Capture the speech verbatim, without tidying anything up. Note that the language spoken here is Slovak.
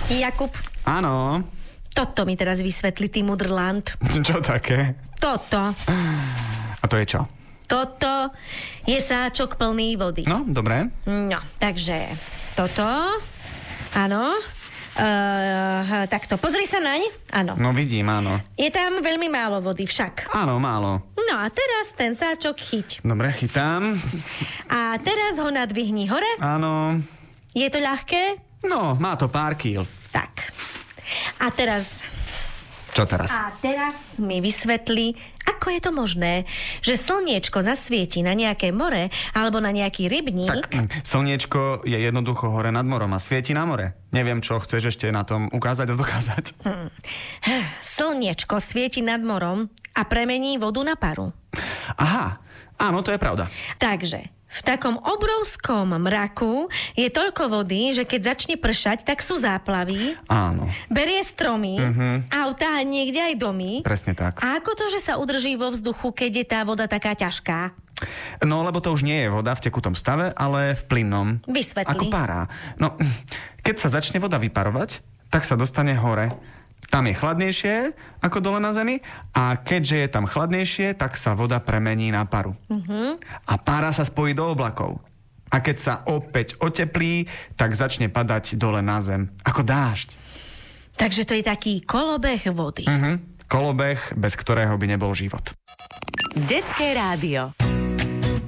Jakub, Áno. toto mi teraz vysvetli, ty mudrland. Čo také? Toto. A to je čo? Toto je sáčok plný vody. No, dobre. No, takže toto. Áno. Uh, takto, pozri sa naň. Áno. No vidím, áno. Je tam veľmi málo vody však. Áno, málo. No a teraz ten sáčok chyť. Dobre, chytám. A teraz ho nadvihni hore. Áno. Je to ľahké? No, má to pár kíl. Tak. A teraz... Čo teraz? A teraz mi vysvetli, ako je to možné, že slniečko zasvieti na nejaké more alebo na nejaký rybník. Tak, hm, slniečko je jednoducho hore nad morom a svieti na more. Neviem, čo chceš ešte na tom ukázať a dokázať. Hm. Slniečko svieti nad morom a premení vodu na paru. Aha, áno, to je pravda. Takže v takom obrovskom mraku je toľko vody, že keď začne pršať, tak sú záplavy. Áno. Berie stromy, uh-huh. autá, niekde aj domy. Presne tak. A ako to, že sa udrží vo vzduchu, keď je tá voda taká ťažká? No, lebo to už nie je voda v tekutom stave, ale v plynnom. Vysvetli. Ako pára. No, keď sa začne voda vyparovať, tak sa dostane hore. Tam je chladnejšie ako dole na zemi a keďže je tam chladnejšie, tak sa voda premení na paru. Uh-huh. A pára sa spojí do oblakov. A keď sa opäť oteplí, tak začne padať dole na zem. Ako dážď. Takže to je taký kolobeh vody. Uh-huh. Kolobeh, bez ktorého by nebol život. Detské rádio.